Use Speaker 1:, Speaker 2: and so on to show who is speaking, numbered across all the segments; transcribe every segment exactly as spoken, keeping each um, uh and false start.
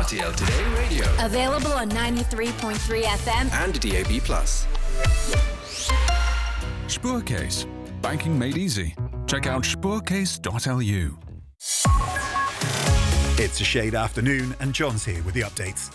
Speaker 1: T L Today Radio.
Speaker 2: Available on ninety-three point three F M
Speaker 1: and D A B plus.
Speaker 3: Spoorcase. Banking made easy. Check out spoorcase dot L U.
Speaker 4: It's a shade afternoon and John's here with the updates.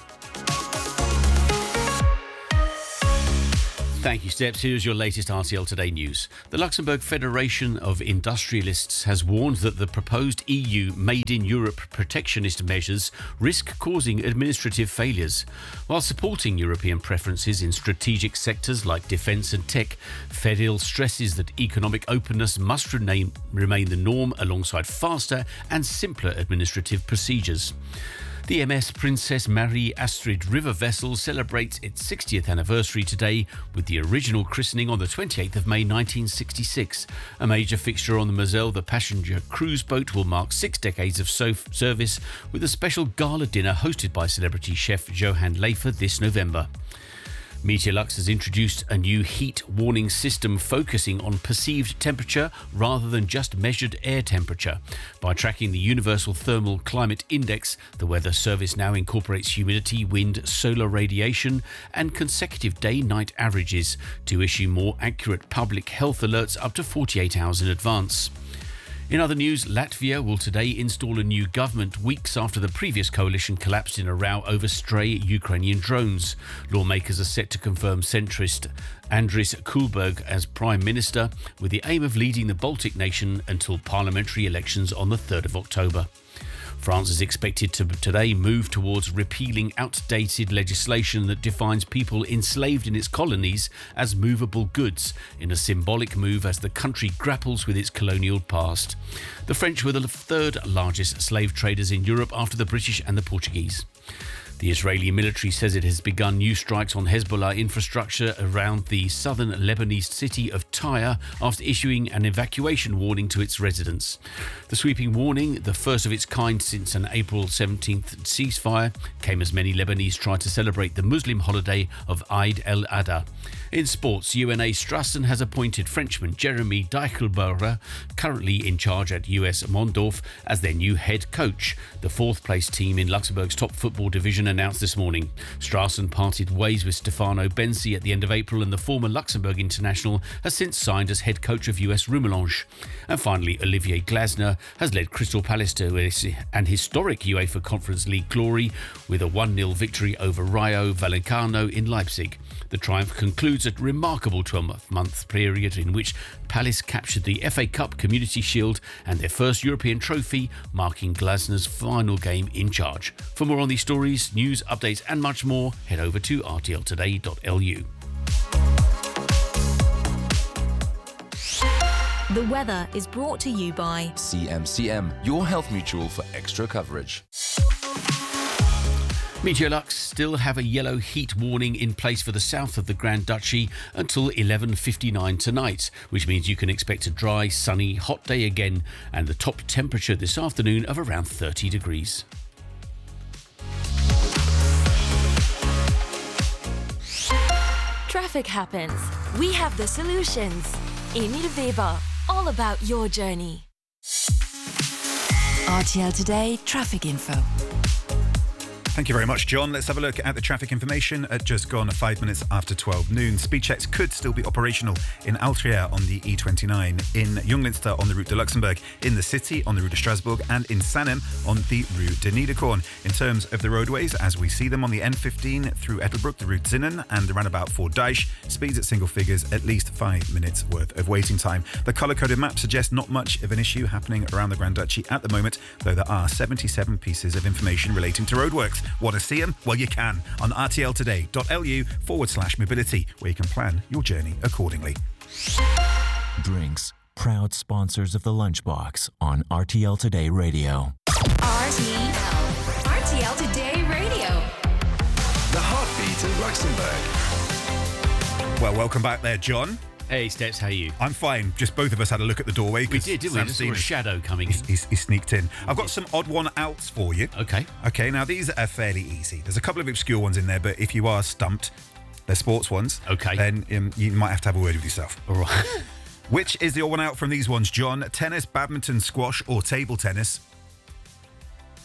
Speaker 5: Thank you, Steps. Here's your latest R T L Today news. The Luxembourg Federation of Industrialists has warned that the proposed E U Made in Europe protectionist measures risk causing administrative failures. While supporting European preferences in strategic sectors like defence and tech, FedIL stresses that economic openness must remain, remain the norm alongside faster and simpler administrative procedures. The M S Princess Marie Astrid river vessel celebrates its sixtieth anniversary today with the original christening on the twenty-eighth of May nineteen sixty-six. A major fixture on the Moselle, the passenger cruise boat will mark six decades of so- service with a special gala dinner hosted by celebrity chef Johan Leifer this November. Meteorlux has introduced a new heat warning system focusing on perceived temperature rather than just measured air temperature. By tracking the Universal Thermal Climate Index, the weather service now incorporates humidity, wind, solar radiation and consecutive day-night averages to issue more accurate public health alerts up to forty-eight hours in advance. In other news, Latvia will today install a new government weeks after the previous coalition collapsed in a row over stray Ukrainian drones. Lawmakers are set to confirm centrist Andris Kulberg as Prime Minister with the aim of leading the Baltic nation until parliamentary elections on the third of October. France is expected to today move towards repealing outdated legislation that defines people enslaved in its colonies as movable goods, in a symbolic move as the country grapples with its colonial past. The French were the third largest slave traders in Europe after the British and the Portuguese. The Israeli military says it has begun new strikes on Hezbollah infrastructure around the southern Lebanese city of Tyre after issuing an evacuation warning to its residents. The sweeping warning, the first of its kind since an April seventeenth ceasefire, came as many Lebanese try to celebrate the Muslim holiday of Eid el-Adha. In sports, U N A Strassen has appointed Frenchman Jeremy Dijkselberger, currently in charge at U S Mondorf, as their new head coach. The fourth-place team in Luxembourg's top football division announced this morning. Strassen parted ways with Stefano Bensi at the end of April, and the former Luxembourg international has since signed as head coach of U S Rumelange. And finally, Olivier Glasner has led Crystal Palace to an historic UEFA Conference League glory with a one nil victory over Rayo Vallecano in Leipzig. The triumph concludes a remarkable twelve-month period in which Palace captured the F A Cup Community Shield and their first European trophy, marking Glasner's final game in charge. For more on these stories, news, updates and much more, head over to r t l today dot l u.
Speaker 6: The weather is brought to you by
Speaker 7: C M C M, your health mutual for extra coverage.
Speaker 5: Meteorlux still have a yellow heat warning in place for the south of the Grand Duchy until eleven fifty-nine tonight, which means you can expect a dry, sunny, hot day again and the top temperature this afternoon of around thirty degrees.
Speaker 6: Traffic happens. We have the solutions. Emil Weber, all about your journey.
Speaker 8: R T L Today Traffic Info.
Speaker 4: Thank you very much, John. Let's have a look at the traffic information at just gone five minutes after twelve noon. Speed checks could still be operational in Altrier on the E twenty-nine, in Junglinster on the route de Luxembourg, in the city on the route de Strasbourg, and in Sanem on the route de Niederkorn. In terms of the roadways, as we see them on the N fifteen through Ettelbruck, the route Zinnen, and the roundabout for Deich, speeds at single figures, at least five minutes worth of waiting time. The colour-coded map suggests not much of an issue happening around the Grand Duchy at the moment, though there are seventy-seven pieces of information relating to roadworks. Want to see them? Well, you can on r t l today dot l u forward slash mobility, where you can plan your journey accordingly.
Speaker 9: Drinks, proud sponsors of the Lunchbox on R T L Today Radio.
Speaker 2: R T L. R T L Today Radio.
Speaker 1: The heartbeat of Luxembourg.
Speaker 4: Well, welcome back there, John.
Speaker 5: Hey, Steps, how are you?
Speaker 4: I'm fine. Just both of us had a look at the doorway.
Speaker 5: We did, didn't we? Just saw a shadow coming in.
Speaker 4: He's, he's sneaked in. I've got some odd one outs for you.
Speaker 5: Okay.
Speaker 4: Okay, now these are fairly easy. There's a couple of obscure ones in there, but if you are stumped, they're sports ones.
Speaker 5: Okay.
Speaker 4: Then um, you might have to have a word with yourself.
Speaker 5: All right.
Speaker 4: Which is the odd one out from these ones, John? Tennis, badminton, squash, or table tennis?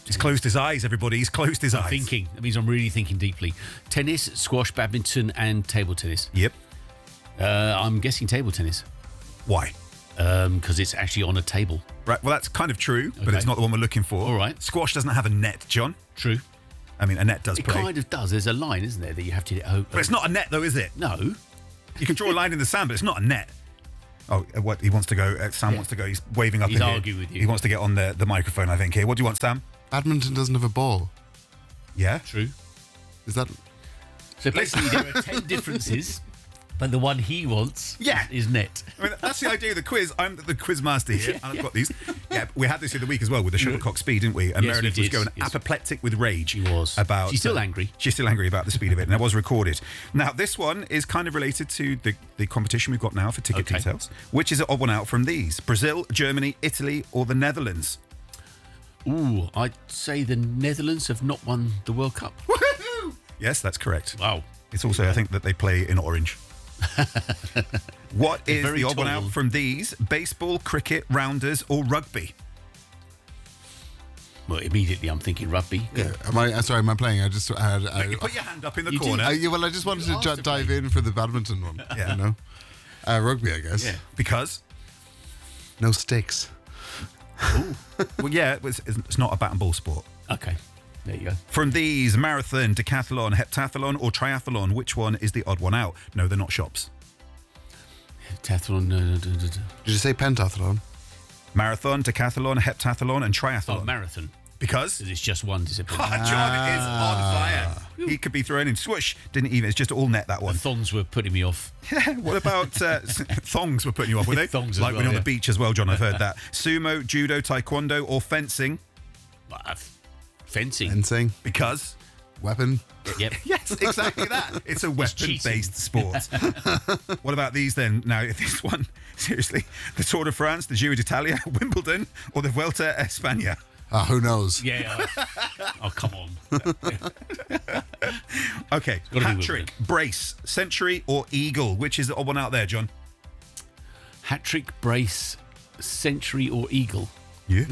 Speaker 4: He's closed his eyes, everybody. He's closed his
Speaker 5: I'm
Speaker 4: eyes.
Speaker 5: thinking. That means I'm really thinking deeply. Tennis, squash, badminton, and table tennis.
Speaker 4: Yep.
Speaker 5: Uh, I'm guessing table tennis.
Speaker 4: Why?
Speaker 5: Because um, it's actually on a table.
Speaker 4: Right, well, that's kind of true, but
Speaker 5: Okay.
Speaker 4: it's not the one we're looking for.
Speaker 5: All right.
Speaker 4: Squash doesn't have a net, John.
Speaker 5: True.
Speaker 4: I mean, a net does
Speaker 5: It
Speaker 4: play.
Speaker 5: kind of does. There's a line, isn't there, that you have to... Oh,
Speaker 4: But it's not a net, though, is it?
Speaker 5: No.
Speaker 4: You can draw a line in the sand, but it's not a net. Oh, uh, what? He wants to go. Uh, Sam
Speaker 5: Yeah.
Speaker 4: wants to go. He's waving up
Speaker 5: He's
Speaker 4: in here.
Speaker 5: arguing with you.
Speaker 4: He wants to get on the, the microphone, I think, here. What do you want, Sam?
Speaker 10: Badminton doesn't have a ball.
Speaker 4: Yeah?
Speaker 5: True.
Speaker 10: Is that...
Speaker 5: So basically, there are ten differences, but the one he wants
Speaker 4: Yeah.
Speaker 5: is net.
Speaker 4: I mean, that's the idea of the quiz. I'm the, the quiz master here, and I've got these. Yeah, we had this the other week as well with the shuttlecock speed, didn't we? And
Speaker 5: Yes, we
Speaker 4: Meredith was
Speaker 5: did.
Speaker 4: going
Speaker 5: Yes.
Speaker 4: apoplectic with rage.
Speaker 5: She was.
Speaker 4: About,
Speaker 5: She's still
Speaker 4: uh,
Speaker 5: angry.
Speaker 4: She's still angry about the speed of it, and that was recorded. Now, this one is kind of related to the, the competition we've got now for ticket
Speaker 5: Okay.
Speaker 4: details. Which is an odd one out from these? Brazil, Germany, Italy, or the Netherlands?
Speaker 5: Ooh, I'd say the Netherlands have not won the World Cup.
Speaker 4: Woohoo! Yes, that's correct.
Speaker 5: Wow.
Speaker 4: It's also, I think, that they play in orange. What is
Speaker 5: very
Speaker 4: the odd one
Speaker 5: tall.
Speaker 4: out from these? Baseball, cricket, rounders, or rugby?
Speaker 5: Well, immediately I'm thinking rugby.
Speaker 10: Yeah. Am I... uh, Sorry, am I playing? I just had... I,
Speaker 4: You put your hand up in the
Speaker 5: You do.
Speaker 4: corner.
Speaker 10: I, yeah, well, I just wanted to
Speaker 5: asked
Speaker 10: j-
Speaker 5: to
Speaker 10: dive
Speaker 5: play.
Speaker 10: in for the badminton one.
Speaker 4: Yeah.
Speaker 10: You know? Uh, rugby, I guess.
Speaker 5: Yeah.
Speaker 4: Because?
Speaker 10: No sticks.
Speaker 4: Well, yeah, it was, it's not a bat and ball sport.
Speaker 5: Okay, there you go.
Speaker 4: From these, marathon, decathlon, heptathlon, or triathlon, which one is the odd one out? No, they're not shops.
Speaker 5: Tathlon. Uh, d- d- d-
Speaker 10: Did you say pentathlon?
Speaker 4: Marathon, decathlon, heptathlon, and
Speaker 5: oh,
Speaker 4: triathlon.
Speaker 5: marathon.
Speaker 4: Because?
Speaker 5: Because it's just one discipline.
Speaker 4: John is on fire. He could be thrown in. Swoosh. Didn't even. It's just all net, that
Speaker 5: The
Speaker 4: one.
Speaker 5: thongs were putting me off.
Speaker 4: What about uh, thongs were putting you off, were they?
Speaker 5: Thongs as
Speaker 4: like when
Speaker 5: well,
Speaker 4: you're on the
Speaker 5: yeah.
Speaker 4: beach as well, John, I've heard that. Sumo, judo, taekwondo, or fencing.
Speaker 5: Uh, f- fencing.
Speaker 10: Fencing?
Speaker 4: Because?
Speaker 10: Weapon?
Speaker 5: Yep.
Speaker 4: Yes, exactly that. It's a weapon-based sport. What about these then? Now, this one, seriously, the Tour de France, the Giro d'Italia, Wimbledon, or the Vuelta a España?
Speaker 10: Ah, who knows?
Speaker 5: Yeah. uh, oh, come on.
Speaker 4: Okay,
Speaker 5: gotta be
Speaker 4: hat trick,
Speaker 5: Wimbledon.
Speaker 4: brace, century, or eagle? Which is the odd one out there, John?
Speaker 5: Hat trick, brace, century, or eagle?
Speaker 4: Yeah.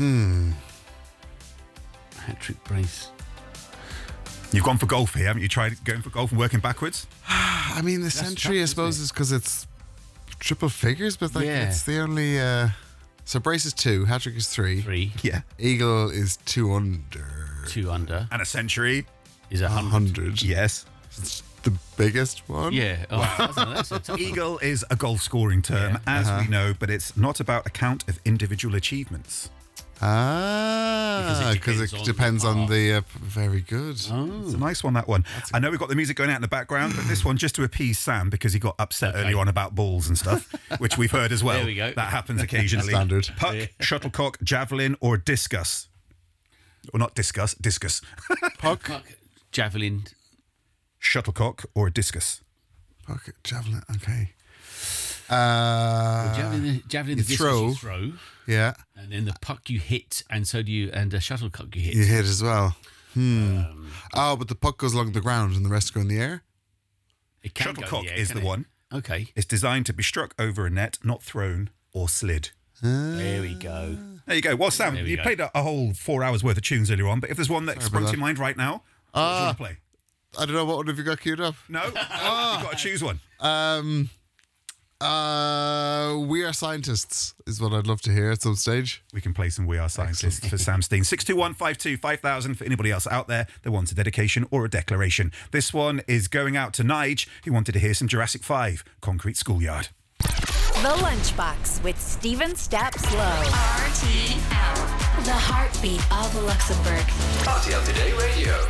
Speaker 5: Hat trick, brace.
Speaker 4: You've gone for golf here, haven't you? Tried going for golf and working backwards?
Speaker 10: I mean, the century, I
Speaker 5: tough,
Speaker 10: suppose,
Speaker 5: isn't it?
Speaker 10: is because it's triple figures, but like
Speaker 5: Yeah.
Speaker 10: it's the only... Uh, so brace is two, hat trick is three.
Speaker 5: Three.
Speaker 4: Yeah.
Speaker 10: Eagle is two under.
Speaker 5: Two under
Speaker 4: And a century?
Speaker 5: is a
Speaker 10: A
Speaker 5: hundred.
Speaker 10: hundred.
Speaker 4: Yes.
Speaker 10: It's the biggest one.
Speaker 5: Yeah. Oh, I don't know, that's a tough one.
Speaker 4: Eagle is a golf scoring term,
Speaker 5: Yeah.
Speaker 4: as
Speaker 10: Uh-huh.
Speaker 4: we know, but it's not about a count of individual achievements.
Speaker 10: Ah, because it
Speaker 5: depends
Speaker 10: depends
Speaker 5: on
Speaker 10: on
Speaker 5: the
Speaker 10: the. Uh, very good.
Speaker 4: It's a nice one, that one. I know we've got the music going out in the background, but this one just to appease Sam because he got upset
Speaker 5: Okay.
Speaker 4: earlier on about balls and stuff, which we've heard as well.
Speaker 5: There we go.
Speaker 4: That happens occasionally.
Speaker 10: Standard.
Speaker 4: Puck, shuttlecock, javelin, or discus. Or not discus, discus.
Speaker 10: Puck,
Speaker 5: Puck, javelin.
Speaker 4: Shuttlecock or discus.
Speaker 10: puck, javelin. Okay. Uh,
Speaker 5: Javelin, javelin the
Speaker 10: you
Speaker 5: discus
Speaker 10: throw.
Speaker 5: you throw,
Speaker 10: yeah,
Speaker 5: and then the puck you hit, and so do you, and the shuttlecock you hit.
Speaker 10: you hit as well. Hmm. oh, but the puck goes along the ground and the rest go in the air.
Speaker 5: It can go in
Speaker 4: Shuttlecock
Speaker 5: the air,
Speaker 4: is
Speaker 5: can
Speaker 4: the
Speaker 5: it?
Speaker 4: one.
Speaker 5: Okay,
Speaker 4: It's designed to be struck over a net, not thrown or slid.
Speaker 5: there we go.
Speaker 4: There you go. Well, Sam,
Speaker 5: There we
Speaker 4: you
Speaker 5: go.
Speaker 4: played a, a whole four hours worth of tunes earlier on, but if there's one that
Speaker 10: Sorry
Speaker 4: sprung
Speaker 10: about
Speaker 4: to your
Speaker 10: that.
Speaker 4: mind right now, what do you want to play?
Speaker 10: I don't know, what one have you got queued up?
Speaker 4: No? You've got to choose one.
Speaker 10: Um, uh, We Are Scientists is what I'd love to hear at some stage.
Speaker 4: We can play some We Are Scientists for Sam Steen. six two one five two five thousand for anybody else out there that wants a dedication or a declaration. This one is going out to Nige, who wanted to hear some Jurassic five, Concrete Schoolyard.
Speaker 6: The Lunchbox with Stephen Stapp Slow.
Speaker 2: R T L, the heartbeat of Luxembourg.
Speaker 1: R T L Today Radio.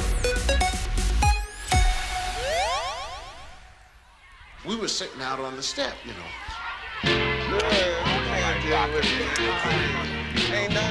Speaker 11: We were sitting out on the step, you know.
Speaker 12: Ain't nothing